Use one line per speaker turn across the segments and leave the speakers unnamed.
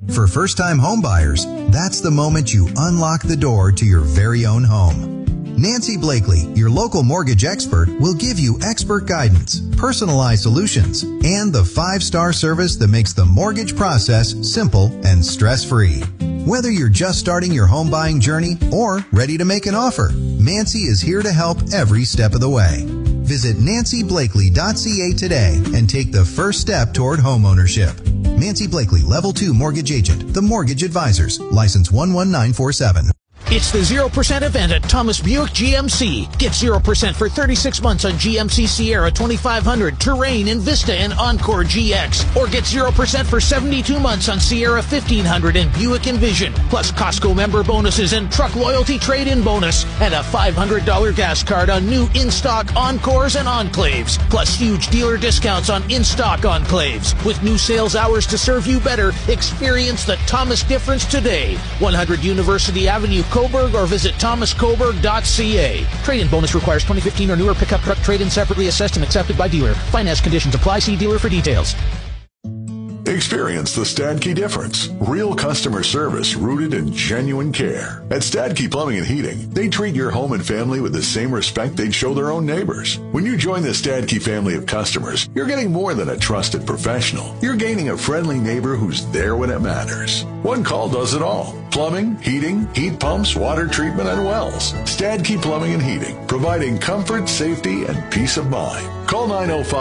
For first-time home buyers, that's the moment you unlock the door to your very own home. Nancy Blakely, your local mortgage expert, will give you expert guidance, personalized solutions, and the 5-star service that makes the mortgage process simple and stress-free. Whether you're just starting your home buying journey or ready to make an offer, Nancy is here to help every step of the way. Visit nancyblakely.ca today and take the first step toward homeownership. Nancy Blakely, Level 2 Mortgage Agent, The Mortgage Advisors, License 11947.
It's the 0% event at Thomas Buick GMC. Get 0% for 36 months on GMC Sierra 2500, Terrain, Invista, and Encore GX. Or get 0% for 72 months on Sierra 1500 and Buick Envision. Plus Costco member bonuses and truck loyalty trade-in bonus. And a $500 gas card on new in-stock Encores and Enclaves. Plus huge dealer discounts on in-stock Enclaves. With new sales hours to serve you better, experience the Thomas difference today. 100 University Avenue, Coburg, or visit thomascoburg.ca. Trade-in bonus requires 2015 or newer pickup truck trade-in separately assessed and accepted by dealer. Finance conditions apply. See dealer for details.
Experience the Stadke difference. Real customer service rooted in genuine care. At Stadke Plumbing and Heating, they treat your home and family with the same respect they'd show their own neighbors. When you join the Stadke family of customers, you're getting more than a trusted professional. You're gaining a friendly neighbor who's there when it matters. One call does it all. Plumbing, heating, heat pumps, water treatment, and wells. Stadke Plumbing and Heating, providing comfort, safety, and peace of mind. Call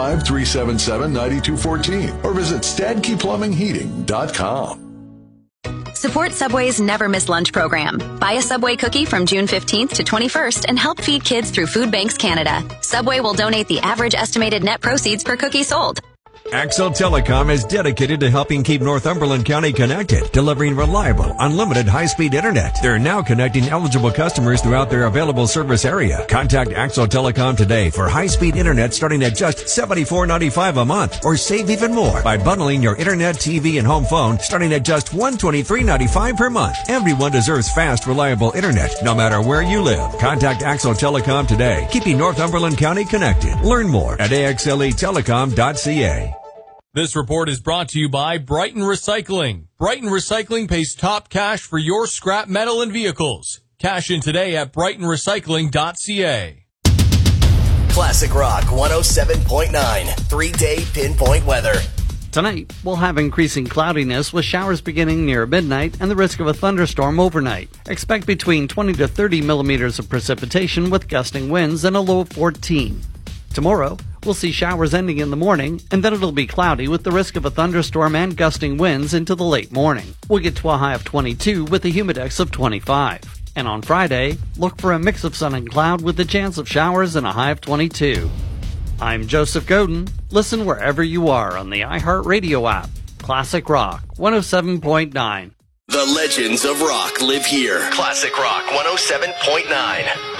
905-377-9214 or visit StadkePlumbingHeating.com.
Support Subway's Never Miss Lunch program. Buy a Subway cookie from June 15th to 21st and help feed kids through Food Banks Canada. Subway will donate the average estimated net proceeds per cookie sold.
Axel Telecom is dedicated to helping keep Northumberland County connected, delivering reliable, unlimited high-speed internet. They're now connecting eligible customers throughout their available service area. Contact Axel Telecom today for high-speed internet starting at just $74.95 a month, or save even more by bundling your internet, TV, and home phone starting at just $123.95 per month. Everyone deserves fast, reliable internet, no matter where you live. Contact Axel Telecom today, keeping Northumberland County connected. Learn more at axletelecom.ca.
This report is brought to you by Brighton Recycling. Brighton Recycling pays top cash for your scrap metal and vehicles. Cash in today at brightonrecycling.ca.
Classic Rock 107.9, 3-day pinpoint weather.
Tonight, we'll have increasing cloudiness with showers beginning near midnight and the risk of a thunderstorm overnight. Expect between 20 to 30 millimeters of precipitation with gusting winds and a low of 14. Tomorrow, we'll see showers ending in the morning, and then it'll be cloudy with the risk of a thunderstorm and gusting winds into the late morning. We'll get to a high of 22 with a humidex of 25. And on Friday, look for a mix of sun and cloud with a chance of showers and a high of 22. I'm Joseph Godin. Listen wherever you are on the iHeartRadio app. Classic Rock 107.9.
The legends of rock live here. Classic Rock 107.9.